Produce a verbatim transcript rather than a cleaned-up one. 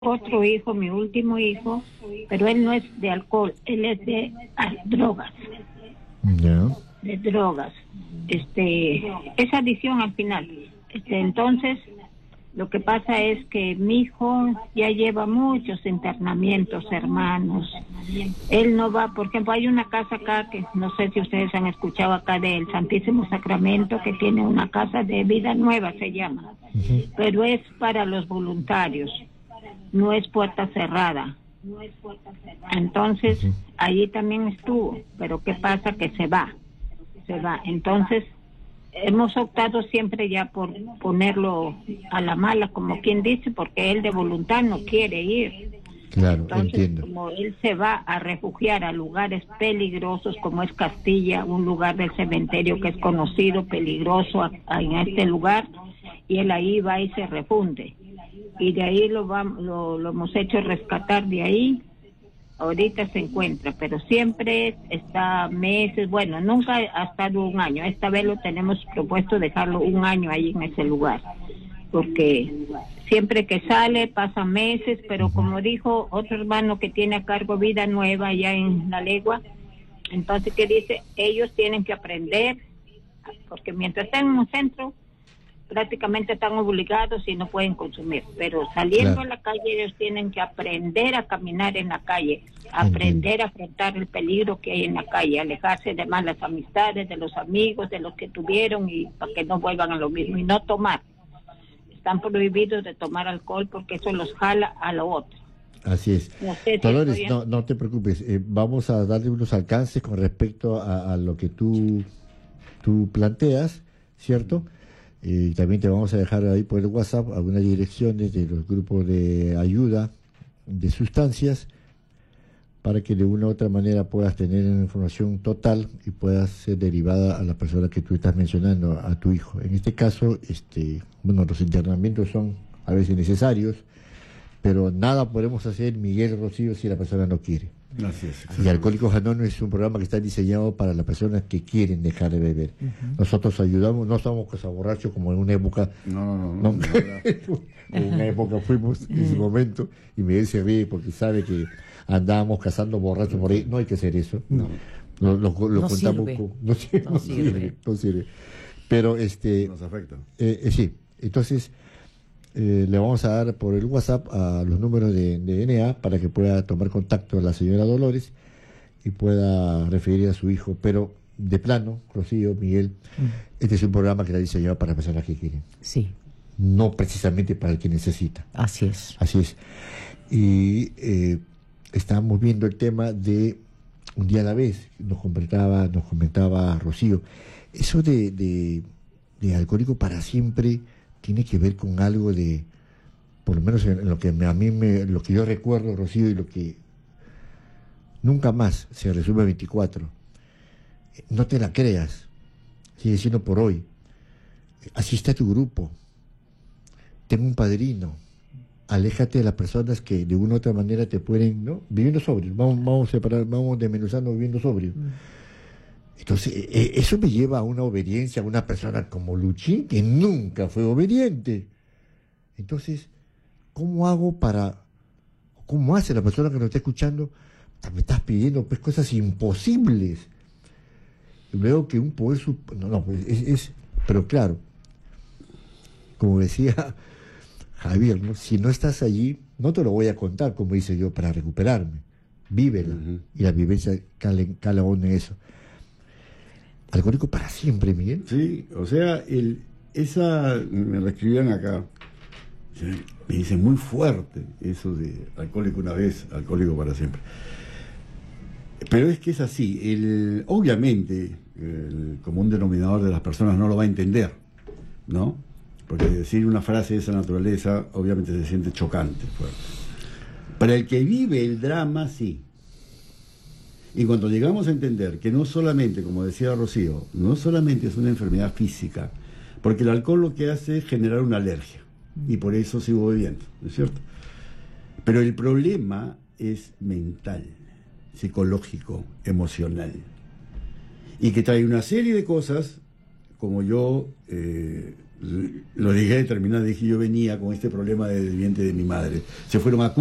otro hijo, mi último hijo, pero él no es de alcohol, él es de ah, drogas. Yeah. De drogas. Este, es adicción al final. Este, entonces, lo que pasa es que mi hijo ya lleva muchos internamientos, hermanos. Él no va, por ejemplo, hay una casa acá que no sé si ustedes han escuchado acá del Santísimo Sacramento, que tiene una casa de vida nueva, se llama. Uh-huh. Pero es para los voluntarios, no es puerta cerrada. Entonces, uh-huh. allí también estuvo, pero ¿qué pasa? Que se va, se va. Entonces, hemos optado siempre ya por ponerlo a la mala, como quien dice, porque él de voluntad no quiere ir. Claro, entonces, entiendo. Como él se va a refugiar a lugares peligrosos como es Castilla, un lugar del cementerio que es conocido, peligroso a, a, en este lugar, y él ahí va y se refunde. Y de ahí lo, va, lo, lo hemos hecho rescatar de ahí. Ahorita se encuentra, pero siempre está meses, bueno, nunca ha estado un año. Esta vez lo tenemos propuesto dejarlo un año ahí en ese lugar, porque siempre que sale pasa meses, pero como dijo otro hermano que tiene a cargo Vida Nueva allá en La Legua, entonces que dice, ellos tienen que aprender, porque mientras están en un centro, prácticamente están obligados y no pueden consumir, pero saliendo claro. a la calle ellos tienen que aprender a caminar en la calle, aprender Entiendo. a afrontar el peligro que hay en la calle, alejarse de malas amistades, de los amigos, de los que tuvieron y para que no vuelvan a lo mismo, y no tomar. Están prohibidos de tomar alcohol porque eso los jala a lo otro. Así es. No sé si Dolores, no, no te preocupes, eh, vamos a darle unos alcances con respecto a, a lo que tú, tú planteas, ¿cierto? Y también te vamos a dejar ahí por el WhatsApp algunas direcciones de los grupos de ayuda de sustancias para que de una u otra manera puedas tener información total y puedas ser derivada a la persona que tú estás mencionando, a tu hijo. En este caso, este, bueno, los internamientos son a veces necesarios, pero nada podemos hacer, Miguel, Rocío, si la persona no quiere. Así es, y Alcohólicos Anónimos es un programa que está diseñado para las personas que quieren dejar de beber. Uh-huh. Nosotros ayudamos, no somos cazaborrachos como en una época. No, no, no. no, en una época fuimos en ese momento y Miguel se ríe porque sabe que andábamos cazando borrachos por ahí. No hay que hacer eso. No. Lo, lo, lo no, contamos sirve. Con, no, sirve, no, no sirve. sirve. No sirve. Pero este. Nos afecta. Eh, eh, sí. Entonces. Eh, le vamos a dar por el WhatsApp a los números de, de N A para que pueda tomar contacto a la señora Dolores y pueda referir a su hijo, pero de plano, Rocío, Miguel, mm. este es un programa que está diseñado para personas que quieren. Sí. No precisamente para el que necesita. Así es. Así es. Y eh, estábamos viendo el tema de un día a la vez, nos comentaba, nos comentaba Rocío, eso de, de, de alcohólico para siempre tiene que ver con algo de, por lo menos en lo que me, a mí me, lo que yo recuerdo, Rocío, y lo que nunca más se resume a veinticuatro. No te la creas, sigue siendo por hoy. Asiste a tu grupo, ten un padrino, aléjate de las personas que de una u otra manera te pueden, ¿no? Viviendo sobrio, vamos, vamos a separar, vamos desmenuzando viviendo sobrio. Mm. Entonces, eh, eso me lleva a una obediencia a una persona como Luchín, que nunca fue obediente. Entonces, ¿cómo hago para, cómo hace la persona que nos está escuchando? Me estás pidiendo pues cosas imposibles. Veo que un poder, sup- no, no, pues es, es, pero claro, como decía Javier, ¿no? Si no estás allí, no te lo voy a contar, como dice yo, para recuperarme. Vívela. Uh-huh. Y la vivencia cala, cala en eso. Alcohólico para siempre, Miguel. Sí, o sea, el, esa, me lo escribían acá, me dice muy fuerte eso de alcohólico una vez, alcohólico para siempre. Pero es que es así, el, obviamente el común denominador de las personas no lo va a entender, ¿no? Porque decir una frase de esa naturaleza obviamente se siente chocante, fuerte. Para el que vive el drama, sí. Y cuando llegamos a entender que no solamente, como decía Rocío, no solamente es una enfermedad física, porque el alcohol lo que hace es generar una alergia, y por eso sigo bebiendo, ¿no es cierto? Pero el problema es mental, psicológico, emocional, y que trae una serie de cosas, como yo eh, lo dije de terminar, dije yo venía con este problema del vientre de mi madre. Se fueron a